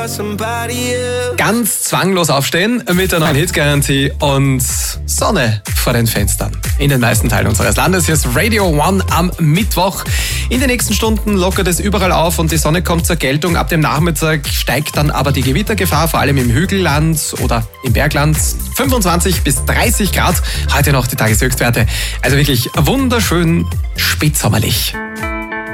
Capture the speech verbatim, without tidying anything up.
Ganz zwanglos aufstehen mit der neuen Hitgarantie und Sonne vor den Fenstern. In den meisten Teilen unseres Landes. Hier ist Radio One am Mittwoch. In den nächsten Stunden lockert es überall auf und die Sonne kommt zur Geltung. Ab dem Nachmittag steigt dann aber die Gewittergefahr, vor allem im Hügelland oder im Bergland. fünfundzwanzig bis dreißig Grad. Heute noch die Tageshöchstwerte. Also wirklich wunderschön spätsommerlich.